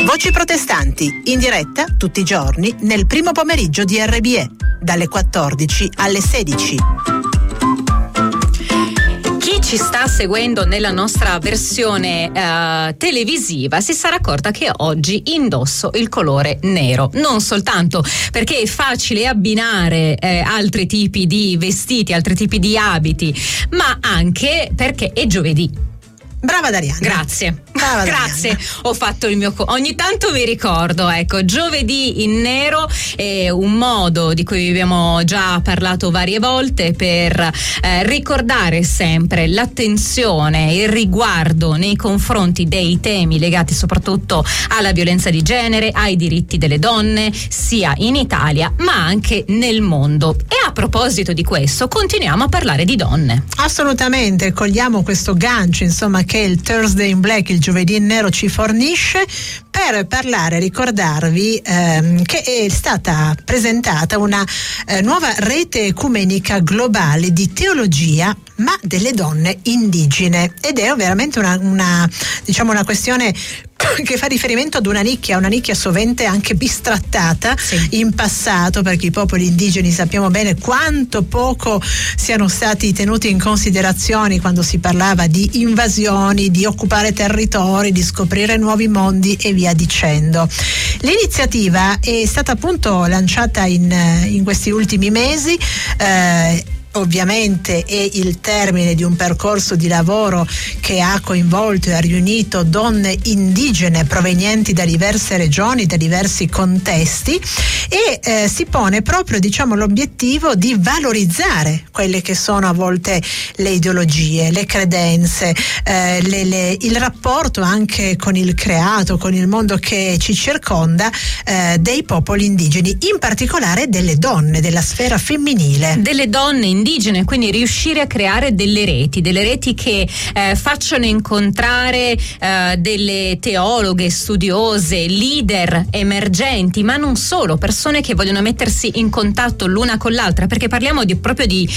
Voci protestanti, in diretta tutti i giorni nel primo pomeriggio di RBE, dalle 14 alle 16. Chi ci sta seguendo nella nostra versione televisiva si sarà accorta che oggi indosso il colore nero, non soltanto perché è facile abbinare altri tipi di vestiti, altri tipi di abiti, ma anche perché è giovedì. Brava Dariana. Grazie. Brava Grazie, Dariana. ho fatto il mio ogni tanto mi ricordo, ecco, giovedì in nero è un modo di cui vi abbiamo già parlato varie volte per ricordare sempre l'attenzione, il riguardo nei confronti dei temi legati soprattutto alla violenza di genere, ai diritti delle donne, sia in Italia ma anche nel mondo. E a proposito di questo, continuiamo a parlare di donne. Assolutamente, cogliamo questo gancio, insomma, che il Thursday in Black, il giovedì in nero, ci fornisce per parlare, ricordarvi che è stata presentata una nuova rete ecumenica globale di teologia, ma delle donne indigene, ed è veramente una questione che fa riferimento ad una nicchia sovente anche bistrattata, sì, in passato, perché i popoli indigeni sappiamo bene quanto poco siano stati tenuti in considerazione quando si parlava di invasioni, di occupare territori, di scoprire nuovi mondi e via dicendo. L'iniziativa è stata appunto lanciata in questi ultimi mesi. Ovviamente è il termine di un percorso di lavoro che ha coinvolto e ha riunito donne indigene provenienti da diverse regioni, da diversi contesti, e si pone proprio, l'obiettivo di valorizzare quelle che sono a volte le ideologie, le credenze, il rapporto anche con il creato, con il mondo che ci circonda, dei popoli indigeni, in particolare delle donne, della sfera femminile. Delle donne indigene, quindi riuscire a creare delle reti che facciano incontrare delle teologhe, studiose, leader emergenti, ma non solo, persone che vogliono mettersi in contatto l'una con l'altra, perché parliamo proprio di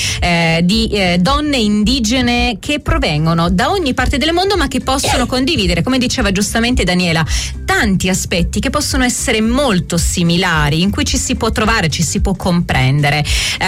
donne indigene che provengono da ogni parte del mondo, ma che possono condividere, come diceva giustamente Daniela, tanti aspetti che possono essere molto similari, in cui ci si può trovare, ci si può comprendere.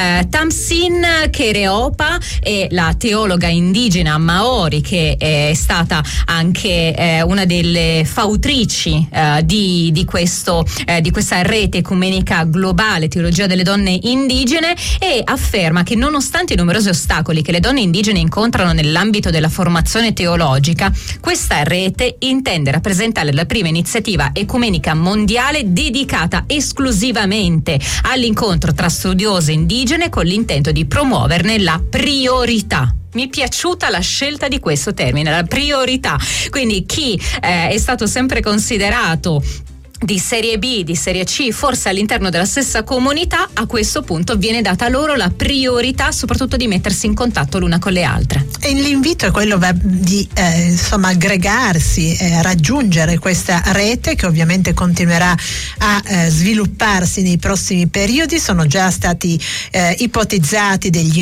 Tamsin Kereopa è la teologa indigena Maori, che è stata anche una delle fautrici di questa rete ecumenica globale Teologia delle donne indigene, e afferma che nonostante i numerosi ostacoli che le donne indigene incontrano nell'ambito della formazione teologica, questa rete intende rappresentare la prima iniziativa ecumenica mondiale dedicata esclusivamente all'incontro tra studiose indigene, con l'intento di promuoverne la priorità. Mi è piaciuta la scelta di questo termine, la priorità. Quindi chi è stato sempre considerato di serie B, di serie C, forse all'interno della stessa comunità, a questo punto viene data loro la priorità, soprattutto di mettersi in contatto l'una con le altre. E l'invito è quello di aggregarsi, raggiungere questa rete, che ovviamente continuerà a svilupparsi nei prossimi periodi. Sono già stati ipotizzati degli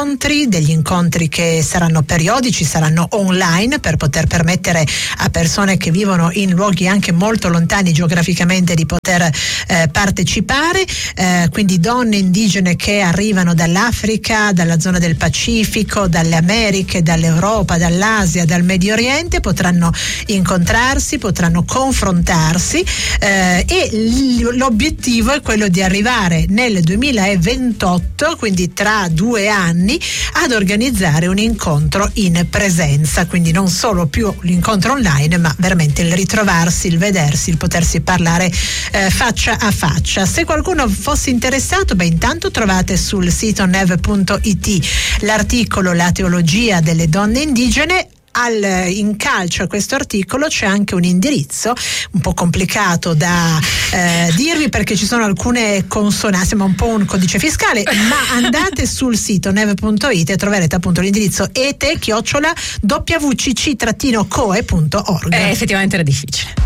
incontri che saranno periodici, saranno online, per poter permettere a persone che vivono in luoghi anche molto lontani geograficamente di poter partecipare, quindi donne indigene che arrivano dall'Africa, dalla zona del Pacifico, dalle Americhe, dall'Europa, dall'Asia, dal Medio Oriente, potranno incontrarsi, potranno confrontarsi, e l'obiettivo è quello di arrivare nel 2028, quindi tra 2 anni, ad organizzare un incontro in presenza, quindi non solo più l'incontro online, ma veramente il ritrovarsi, il vedersi, il potersi parlare faccia a faccia. Se qualcuno fosse interessato, intanto trovate sul sito nev.it l'articolo La teologia delle donne indigene. In calce a questo articolo c'è anche un indirizzo un po' complicato da dirvi, perché ci sono alcune consonanti, sembra un po' un codice fiscale, ma andate sul sito nev.it e troverete appunto l'indirizzo ete@wcc-coe.org. Effettivamente era difficile.